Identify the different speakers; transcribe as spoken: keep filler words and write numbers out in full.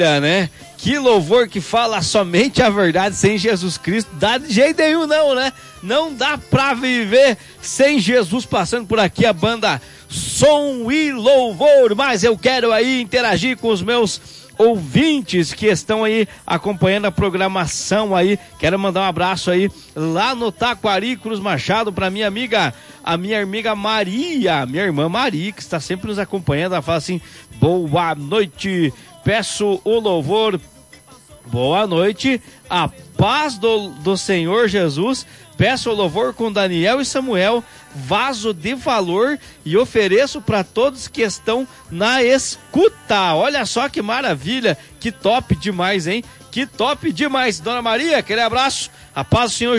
Speaker 1: maravilha, né? Que louvor que fala somente a verdade sem Jesus Cristo. Dá de jeito nenhum não, né? Não dá pra viver sem Jesus passando por aqui. A banda Som e Louvor. Mas eu quero aí interagir com os meus ouvintes que estão aí acompanhando a programação aí. Quero mandar um abraço aí lá no Taquari, Cruz Machado, pra minha amiga, a minha amiga Maria, minha irmã Maria, que está sempre nos acompanhando. Ela fala assim: boa noite, peço o louvor. Boa noite, a paz do, do Senhor Jesus. Peço o louvor com Daniel e Samuel, vaso de valor, e ofereço para todos que estão na escuta. Olha só que maravilha, que top demais, hein? Que top demais. Dona Maria, aquele abraço, a paz do Senhor